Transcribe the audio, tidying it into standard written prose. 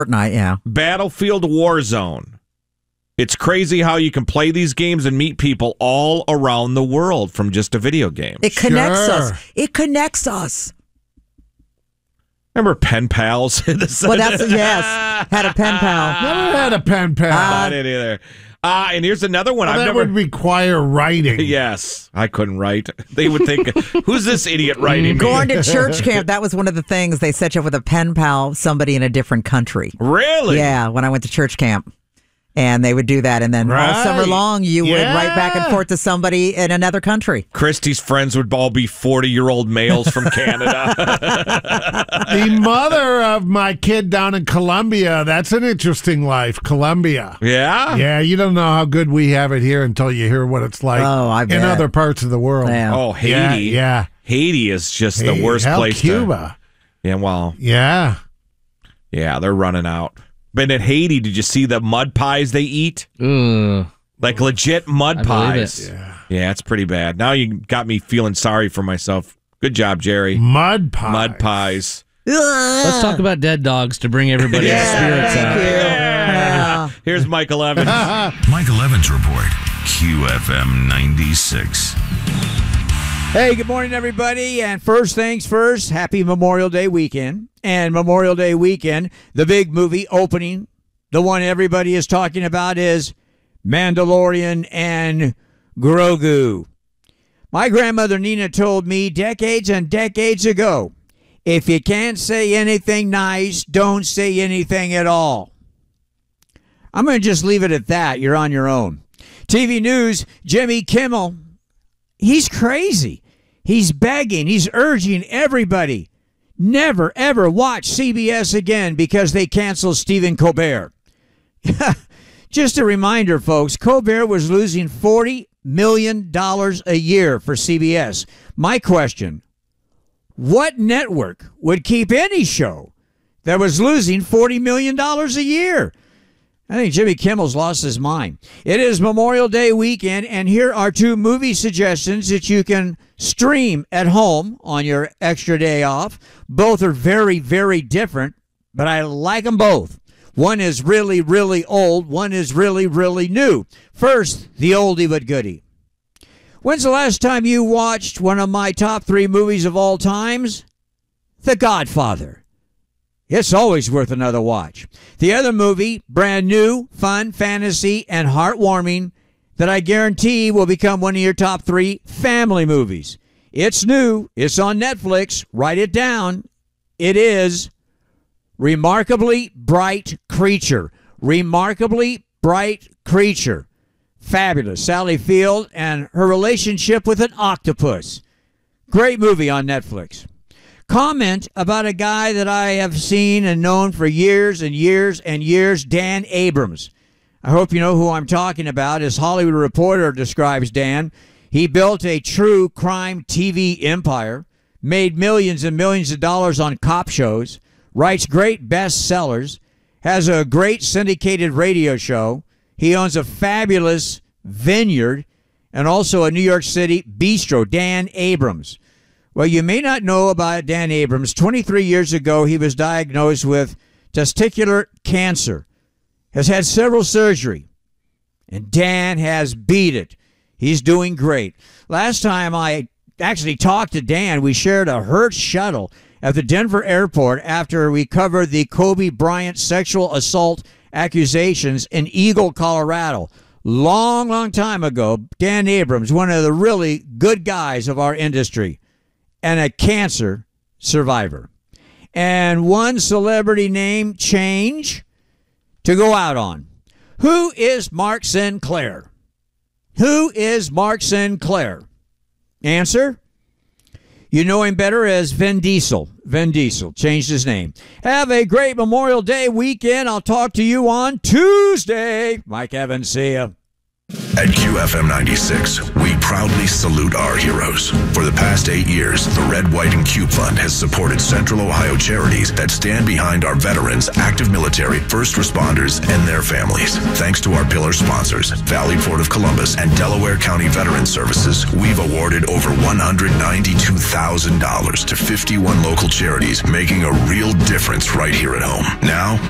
Fortnite, yeah. Battlefield Warzone. It's crazy how you can play these games and meet people all around the world from just a video game. It connects us. It connects us. Remember pen pals? Well, yes. Had a pen pal. Never had a pen pal. I didn't either. And here's another one. That would require writing. Yes, I couldn't write. They would think, who's this idiot writing me? Going to church camp, that was one of the things. They set you up with a pen pal, somebody in a different country. Really? Yeah, when I went to church camp. And they would do that, and then all summer long, you would write back and forth to somebody in another country. Christy's friends would all be 40-year-old males from Canada. The mother of my kid down in Colombia, that's an interesting life, Colombia. Yeah? Yeah, you don't know how good we have it here until you hear what it's like in other parts of the world. Yeah. Oh, Haiti. Yeah. Haiti is just the worst place Cuba. Yeah, well. Yeah. Yeah, they're running out. But in Haiti, did you see the mud pies they eat? Like legit mud pies. Yeah, it's pretty bad. Now you got me feeling sorry for myself. Good job, Jerry. Mud pies. Mud pies. Let's talk about dead dogs to bring everybody's spirits out. Yeah. Here's Michael Evans. Michael Evans Report, QFM 96. Hey, good morning, everybody. And first things first, happy Memorial Day weekend. And Memorial Day weekend, the big movie opening, the one everybody is talking about is Mandalorian and Grogu. My grandmother Nina told me decades and decades ago, if you can't say anything nice, don't say anything at all. I'm going to just leave it at that. You're on your own. TV news, Jimmy Kimmel, he's crazy. He's begging, he's urging everybody, never, ever watch CBS again because they canceled Stephen Colbert. Just a reminder, folks, Colbert was losing $40 million a year for CBS. My question, what network would keep any show that was losing $40 million a year? I think Jimmy Kimmel's lost his mind. It is Memorial Day weekend, and here are two movie suggestions that you can stream at home on your extra day off. Both are very, very different, but I like them both. One is really, really old. One is really, really new. First, the oldie but goodie. When's the last time you watched one of my top 3 movies of all times? The Godfather. It's always worth another watch. The other movie, brand new, fun, fantasy, and heartwarming, that I guarantee will become one of your top 3 family movies. It's new. It's on Netflix. Write it down. It is Remarkably Bright Creature. Remarkably Bright Creature. Fabulous. Sally Field and her relationship with an octopus. Great movie on Netflix. Comment about a guy that I have seen and known for years and years and years, Dan Abrams. I hope you know who I'm talking about. As Hollywood Reporter describes Dan, he built a true crime TV empire, made millions and millions of dollars on cop shows, writes great bestsellers, has a great syndicated radio show. He owns a fabulous vineyard and also a New York City bistro, Dan Abrams. Well, you may not know about Dan Abrams. 23 years ago, he was diagnosed with testicular cancer, has had several surgery, and Dan has beat it. He's doing great. Last time I actually talked to Dan, we shared a Hertz shuttle at the Denver airport after we covered the Kobe Bryant sexual assault accusations in Eagle, Colorado. Long, long time ago, Dan Abrams, one of the really good guys of our industry, and a cancer survivor. And one celebrity name change to go out on. Who is Mark Sinclair? Who is Mark Sinclair? Answer? You know him better as Vin Diesel. Vin Diesel changed his name. Have a great Memorial Day weekend. I'll talk to you on Tuesday. Mike Evans, see ya. At QFM 96, we proudly salute our heroes. For the past 8 years, the Red, White, and Cube Fund has supported Central Ohio charities that stand behind our veterans, active military, first responders, and their families. Thanks to our pillar sponsors, Valley Port of Columbus and Delaware County Veteran Services, we've awarded over $192,000 to 51 local charities, making a real difference right here at home. Now,